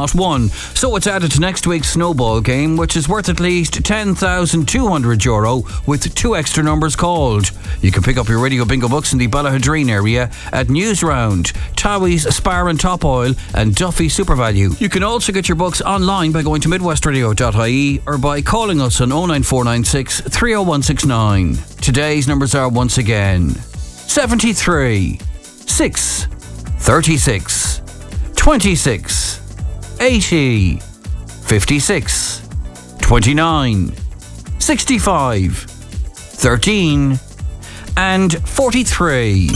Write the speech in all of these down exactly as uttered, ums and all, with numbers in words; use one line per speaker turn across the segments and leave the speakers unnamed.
not won. So it's added to next week's snowball game, which is worth at least ten thousand two hundred euro with two extra numbers called. You can pick up your Radio Bingo books in the Ballahadreen area at Newsround, Towie's Spar and Top Oil and Duffy SuperValue. You can also get your books online by going to midwest radio dot I E or by calling us on oh nine four nine six, three oh one six nine. Today's numbers are once again seventy-three, six, thirty-six, twenty-six, eighty, fifty-six, twenty-nine, sixty-five, thirteen and forty-three.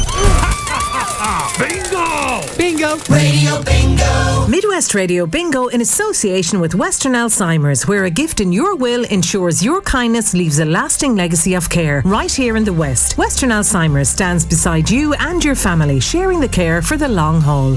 Bingo!
Bingo!
Radio Bingo!
Midwest Radio Bingo in association with Western Alzheimer's, where a gift in your will ensures your kindness leaves a lasting legacy of care right here in the West. Western Alzheimer's stands beside you and your family, sharing the care for the long haul.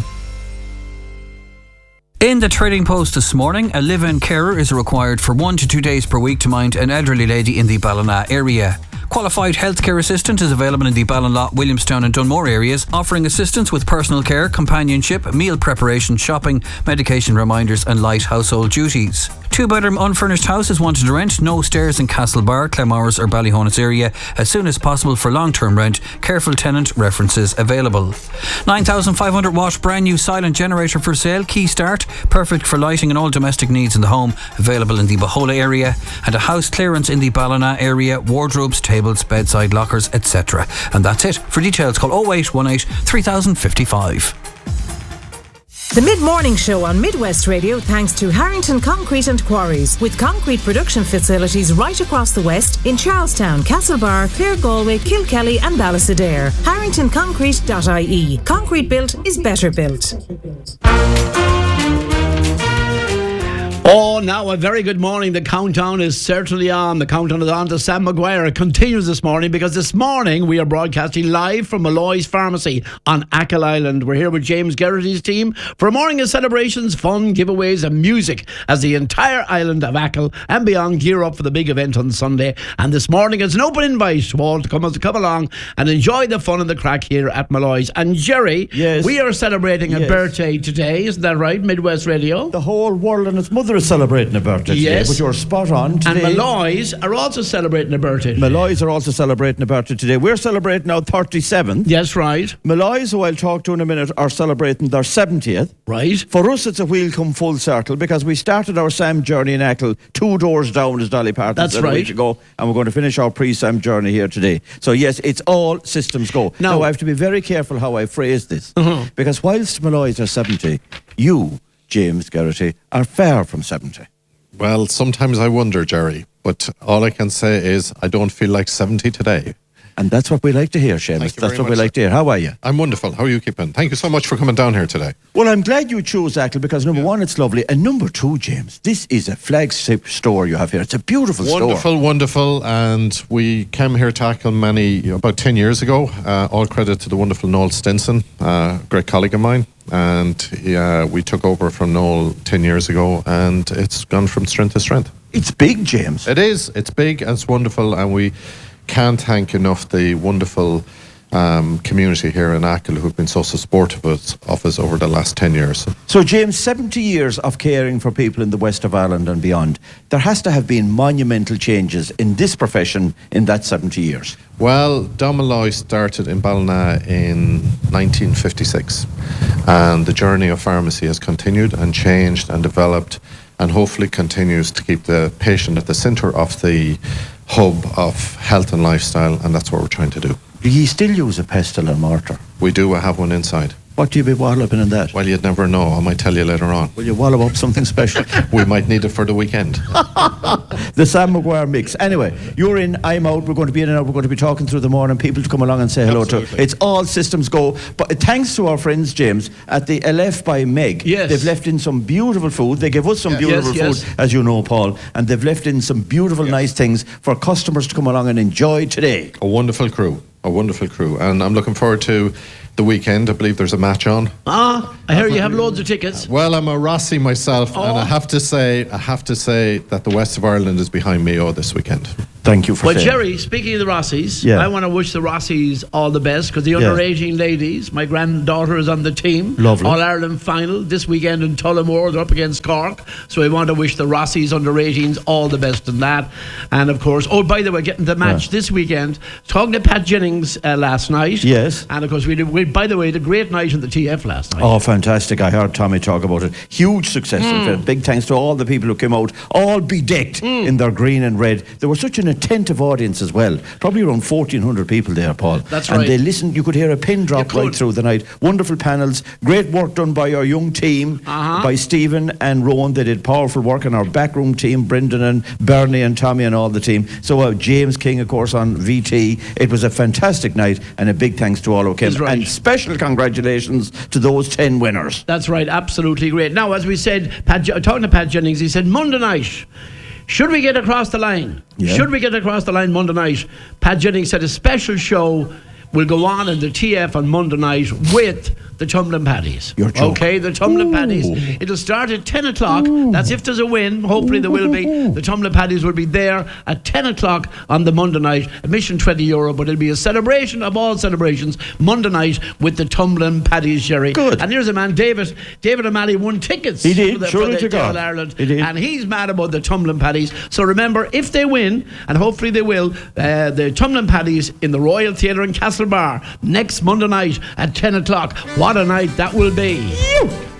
In the Trading Post this morning, a live-in carer is required for one to two days per week to mind an elderly lady in the Ballina area. Qualified healthcare assistant is available in the Ballinlough, Williamstown and Dunmore areas, offering assistance with personal care, companionship, meal preparation, shopping, medication reminders and light household duties. Two-bedroom unfurnished house is wanted to rent, no stairs in Castlebar, Claremorris or Ballyhonus area as soon as possible for long-term rent. Careful tenant references available. nine thousand five hundred watt brand new silent generator for sale, key start, perfect for lighting and all domestic needs in the home, available in the Bahola area, and a house clearance in the Ballina area, wardrobes, tables, bedside lockers, et cetera. And that's it. For details call oh eight one eight, three thousand fifty-five.
The Mid-Morning Show on Midwest Radio thanks to Harrington Concrete and Quarries, with concrete production facilities right across the West in Charlestown, Castlebar, Clare Galway, Kilkelly and Ballisadair. harrington concrete dot I E. Concrete built is better built.
Oh, now a very good morning. The countdown is certainly on. The countdown is on to Sam Maguire. It continues this morning because this morning we are broadcasting live from Malloy's Pharmacy on Achill Island. We're here with James Geraghty's team for a morning of celebrations, fun, giveaways and music as the entire island of Achill and beyond gear up for the big event on Sunday. And this morning it's an open invite to all to come, to come along and enjoy the fun and the crack here at Malloy's. And Jerry,
yes.
we are celebrating a
yes.
birthday today, isn't that right? Midwest Radio.
The whole world and its mother is celebrating a birthday
yes.
today, but you're spot on today.
And Malloy's are also celebrating a birthday.
Malloy's are also celebrating a birthday today. We're celebrating our thirty-seventh.
Yes, right.
Malloy's, who I'll talk to in a minute, are celebrating their seventieth.
Right.
For us, it's a wheel come full circle because we started our Sam journey in Achill two doors down, as Dolly Parton
That's
said
right.
a week ago, and we're going to finish our pre-Sam journey here today. So yes, it's all systems go.
Now,
now I have to be very careful how I phrase this,
uh-huh.
because whilst Malloy's are seventy, you, James Geraghty, are far from seventy.
Well, sometimes I wonder, Jerry, but all I can say is I don't feel like seventy today.
And that's what we like to hear, Seamus.
Thank you
That's
very
what we
much,
like to hear. How are you?
I'm wonderful. How are you keeping? Thank you so much for coming down here today.
Well, I'm glad you chose Achill because number yeah. one, it's lovely. And number two, James, this is a flagship store you have here. It's a beautiful
wonderful,
store.
Wonderful, wonderful. And we came here to Achill many, about ten years ago. Uh, all credit to the wonderful Noel Stinson, a uh, great colleague of mine. And uh, we took over from Noel ten years ago, and it's gone from strength to strength.
It's big, James.
It is. It's big and it's wonderful, and we can't thank enough the wonderful um, community here in Achill who've been so supportive of us, of us over the last ten years.
So, James, seventy years of caring for people in the west of Ireland and beyond. There has to have been monumental changes in this profession in that seventy years.
Well, Dom Malloy started in Ballina in nineteen fifty-six, and the journey of pharmacy has continued and changed and developed, and hopefully continues to keep the patient at the centre of the hub of health and lifestyle, and that's what we're trying to do.
Do you still use a pestle and mortar?
We do. I have one inside.
What do you be walloping in that?
Well, you'd never know. I might tell you later on.
Will you wallop up something special?
We might need it for the weekend.
The Sam Maguire mix. Anyway, you're in, I'm out. We're going to be in and out. We're going to be talking through the morning. People to come along and say hello
Absolutely.
to. It's all systems go. But thanks to our friends, James, at the Aleph by Meg,
yes.
they've left in some beautiful food. They gave us some
Yeah.
beautiful
yes,
food,
yes.
as you know, Paul. And they've left in some beautiful,
Yes.
nice things for customers to come along and enjoy today.
A wonderful crew. A wonderful crew. And I'm looking forward to the weekend. I believe there's a match on.
Ah, I hear you have loads of tickets.
Well, I'm a Rossi myself,
Oh.
and I have to say, I have to say that the west of Ireland is behind Mayo this weekend.
Thank you for
Well,
saying.
Jerry, speaking of the Rossies,
Yeah.
I want to wish the Rossies all the best because the
Yeah.
under eighteen ladies, my granddaughter is on the team.
Lovely.
All-Ireland final this weekend in Tullamore. They're up against Cork. So I want to wish the Rossies under eighteens all the best in that. And, of course, oh, by the way, getting the match
Yeah.
this weekend, talking to Pat Jennings uh, last night.
Yes.
And, of course, we did, we, by the way, the great night in the T F last night.
Oh, fantastic. I heard Tommy talk about it. Huge success.
Hmm.
In fact, big thanks to all the people who came out, all bedecked
Hmm.
in their green and red. There was such an attentive audience as well. Probably around fourteen hundred people there, Paul.
That's
and
right.
they listened. You could hear a pin drop
You
right
could.
through the night. Wonderful panels. Great work done by our young team,
Uh-huh.
by Stephen and Rowan. They did powerful work. And our backroom team, Brendan and Bernie and Tommy and all the team. So uh, James King, of course, on V T. It was a fantastic night. And a big thanks to all who came.
That's right.
And special congratulations to those ten winners.
That's right, absolutely great. Now, as we said, Pat, talking to Pat Jennings, he said, Monday night, should we get across the line?
Yeah.
Should we get across the line Monday night? Pat Jennings said a special show will go on in the T F on Monday night with the Tumbling Paddies.
You're joking.
Okay, the Tumbling
Ooh.
Paddies. It'll start at ten o'clock. That's if there's a win. Hopefully there will be. The Tumbling Paddies will be there at ten o'clock on the Monday night. Admission twenty euro, but it'll be a celebration of all celebrations Monday night with the Tumbling Paddies, Jerry.
Good.
And here's a man, David. David O'Malley won tickets.
He did,
for the,
surely
for the
to
Day
God.
All-Ireland.
He did.
And he's mad about the Tumbling Paddies. So remember, if they win, and hopefully they will, uh, the Tumbling Paddies in the Royal Theatre in Castlebar next Monday night at ten o'clock. What a night that will be.